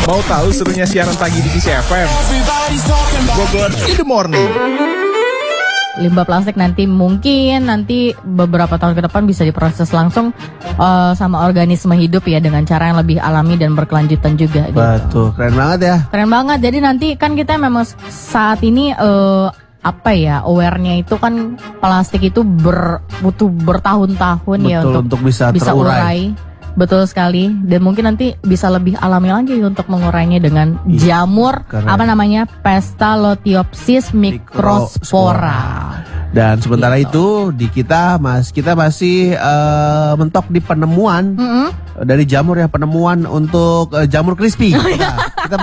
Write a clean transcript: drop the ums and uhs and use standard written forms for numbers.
Mau tahu serunya siaran pagi di Kiss FM? Bogor in the morning. Limbah plastik nanti beberapa tahun ke depan bisa diproses langsung sama organisme hidup ya, dengan cara yang lebih alami dan berkelanjutan juga. Betul, gitu. keren banget ya. Keren banget. Jadi nanti kan kita memang saat ini awarenya itu kan plastik itu butuh bertahun-tahun ya untuk bisa terurai. Betul sekali. Dan mungkin nanti bisa lebih alami lagi untuk mengurainya dengan jamur Pestalotiopsis microspora. Dan sementara itu kita masih mentok di penemuan dari jamur ya, penemuan untuk jamur crispy. Kita